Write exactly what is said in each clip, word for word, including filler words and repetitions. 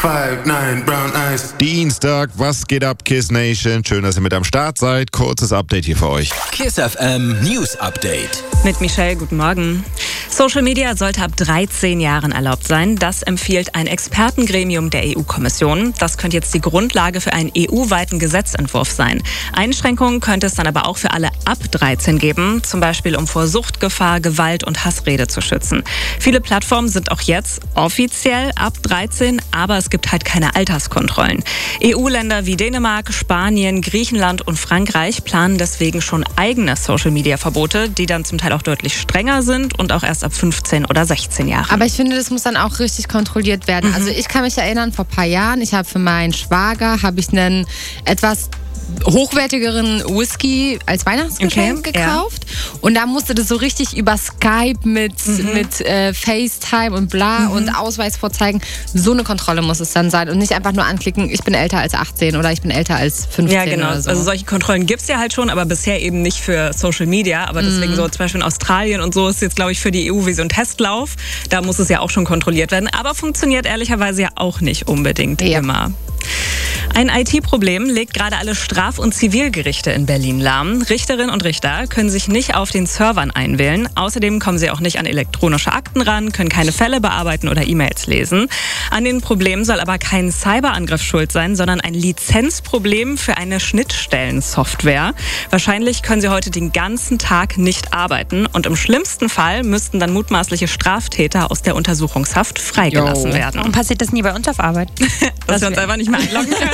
Five, nine, brown eyes. Dienstag, was geht ab, Kiss Nation? Schön, dass ihr mit am Start seid. Kurzes Update hier für euch. Kiss F M News Update. Mit Michelle, guten Morgen. Social Media sollte ab dreizehn Jahren erlaubt sein. Das empfiehlt ein Expertengremium der E U-Kommission. Das könnte jetzt die Grundlage für einen E U-weiten Gesetzentwurf sein. Einschränkungen könnte es dann aber auch für alle ab dreizehn geben, zum Beispiel um vor Suchtgefahr, Gewalt und Hassrede zu schützen. Viele Plattformen sind auch jetzt offiziell ab dreizehn, aber es gibt halt keine Alterskontrollen. E U-Länder wie Dänemark, Spanien, Griechenland und Frankreich planen deswegen schon eigene Social-Media-Verbote, die dann zum Teil auch deutlich strenger sind und auch erst ab fünfzehn oder sechzehn Jahren. Aber ich finde, das muss dann auch richtig kontrolliert werden. Mhm. Also ich kann mich erinnern, vor ein paar Jahren, ich habe für meinen Schwager habe ich einen etwas hochwertigeren Whisky als Weihnachtsgeschenk okay, gekauft. Ja. Und da musste das so richtig über Skype mit, mhm. mit äh, FaceTime und bla mhm. und Ausweis vorzeigen. So eine Kontrolle muss es dann sein und nicht einfach nur anklicken, ich bin älter als achtzehn oder ich bin älter als fünfzehn. Ja, genau. Oder so. Also solche Kontrollen gibt es ja halt schon, aber bisher eben nicht für Social Media. Aber deswegen mhm. so zum Beispiel in Australien und so ist jetzt, glaube ich, für die E U wie so ein Testlauf. Da muss es ja auch schon kontrolliert werden. Aber funktioniert ehrlicherweise ja auch nicht unbedingt ja. immer. Ein I T-Problem legt gerade alle Straf- und Zivilgerichte in Berlin lahm. Richterinnen und Richter können sich nicht auf den Servern einwählen. Außerdem kommen sie auch nicht an elektronische Akten ran, können keine Fälle bearbeiten oder E-Mails lesen. An den Problemen soll aber kein Cyberangriff schuld sein, sondern ein Lizenzproblem für eine Schnittstellensoftware. Wahrscheinlich können sie heute den ganzen Tag nicht arbeiten und im schlimmsten Fall müssten dann mutmaßliche Straftäter aus der Untersuchungshaft freigelassen jo. werden. Warum passiert das nie bei uns auf Arbeit? Dass wir uns einfach nicht mehr einloggen können.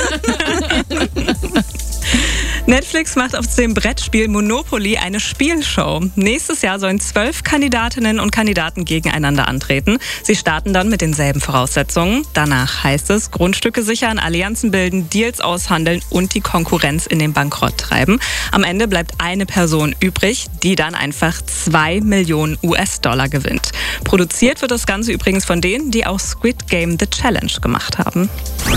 Netflix macht aus dem Brettspiel Monopoly eine Spielshow. Nächstes Jahr sollen zwölf Kandidatinnen und Kandidaten gegeneinander antreten. Sie starten dann mit denselben Voraussetzungen. Danach heißt es, Grundstücke sichern, Allianzen bilden, Deals aushandeln und die Konkurrenz in den Bankrott treiben. Am Ende bleibt eine Person übrig, die dann einfach zwei Millionen U S-Dollar gewinnt. Produziert wird das Ganze übrigens von denen, die auch Squid Game The Challenge gemacht haben.